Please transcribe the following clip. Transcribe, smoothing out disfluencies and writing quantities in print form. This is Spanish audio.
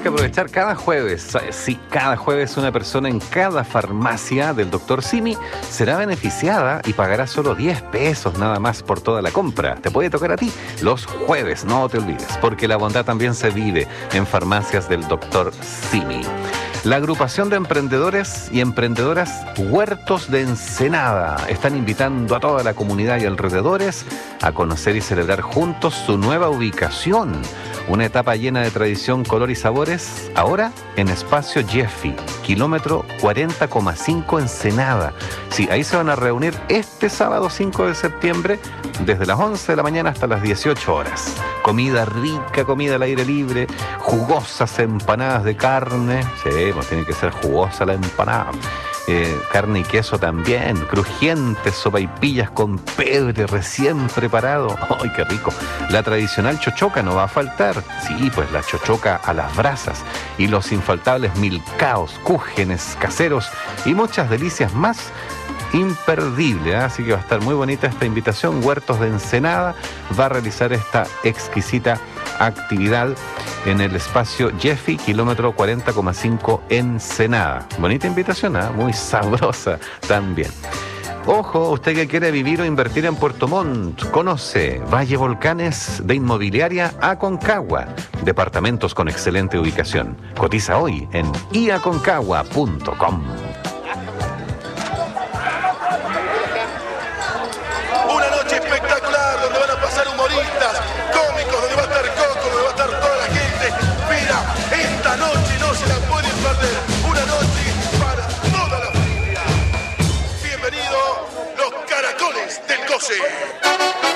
que aprovechar cada jueves. Sí, cada jueves una persona en cada farmacia del Dr. Simi será beneficiada y pagará solo 10 pesos nada más por toda la compra. Te puede tocar a ti los jueves, no te olvides, porque la bondad también se vive en farmacias del Dr. Simi. La agrupación de emprendedores y emprendedoras Huertos de Ensenada están invitando a toda la comunidad y alrededores a conocer y celebrar juntos su nueva ubicación. Una etapa llena de tradición, color y sabores, ahora en Espacio Jeffy, kilómetro 40,5 Ensenada. Sí, ahí se van a reunir este sábado 5 de septiembre desde las 11 de la mañana hasta las 18 horas. Comida rica, comida al aire libre, jugosas empanadas de carne. Sí, pues tiene que ser jugosa la empanada. Carne y queso también, crujientes sopaipillas con pebre recién preparado. ¡Ay, qué rico! La tradicional chochoca no va a faltar. Sí, pues la chochoca a las brasas y los infaltables milcaos, cúgenes caseros y muchas delicias más. Imperdible, ¿eh? Así que va a estar muy bonita esta invitación. Huertos de Ensenada va a realizar esta exquisita actividad en el Espacio Jeffy, kilómetro 40,5 Ensenada. Bonita invitación, ¿eh? Muy sabrosa también. Ojo, usted que quiere vivir o invertir en Puerto Montt, conoce Valle Volcanes de Inmobiliaria Aconcagua. Departamentos con excelente ubicación. Cotiza hoy en iaconcagua.com.